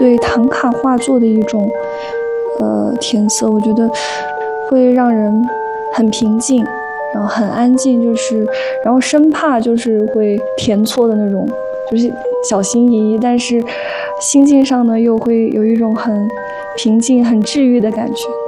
对唐卡画作的一种填色，我觉得会让人很平静，然后很安静，然后生怕会填错的那种，小心翼翼，但是心境上呢又会有一种很平静、很治愈的感觉。